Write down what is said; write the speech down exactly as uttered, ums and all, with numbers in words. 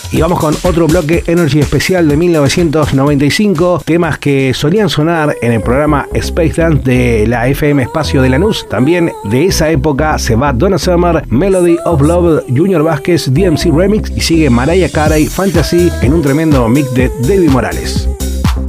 Y vamos con otro bloque Energy especial de mil novecientos noventa y cinco, temas que solían sonar en el programa Space Dance de la F M Espacio de Lanús. También de esa época se va Donna Summer, Melody of Love, Junior Vázquez, D M C Remix, y sigue Mariah Carey, Fantasy, en un tremendo mix de David Morales.